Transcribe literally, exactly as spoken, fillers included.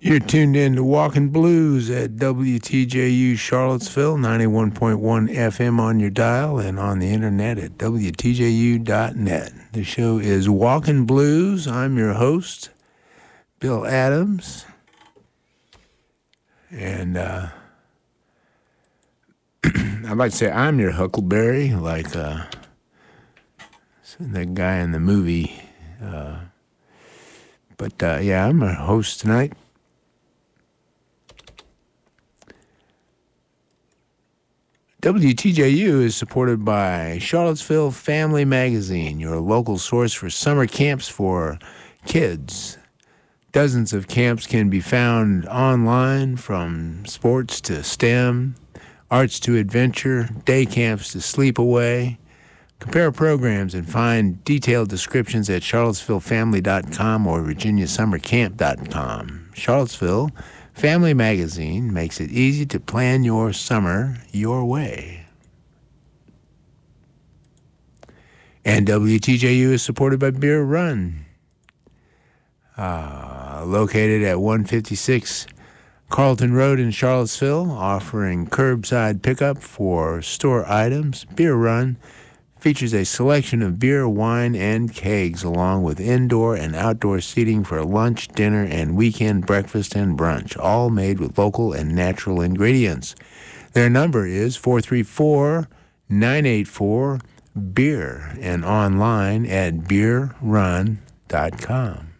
You're tuned in to Walking Blues at W T J U Charlottesville, ninety-one point one F M on your dial and on the internet at W T J U dot net. The show is Walking Blues. I'm your host, Bill Adams. And uh, I'd like to say I'm your Huckleberry, like uh, that guy in the movie. Uh, but uh, yeah, I'm a host tonight. W T J U is supported by Charlottesville Family Magazine, your local source for summer camps for kids. Dozens of camps can be found online, from sports to STEM, arts to adventure, day camps to sleepaway. Compare programs and find detailed descriptions at charlottesville family dot com or virginia summer camp dot com. Charlottesville Family Magazine makes it easy to plan your summer your way. And W T J U is supported by Beer Run, uh, located at one fifty-six Carlton Road in Charlottesville, offering curbside pickup for store items. Beer Run features a selection of beer, wine, and kegs, along with indoor and outdoor seating for lunch, dinner, and weekend breakfast and brunch, all made with local and natural ingredients. Their number is four three four, nine eight four, B E E R and online at beer run dot com.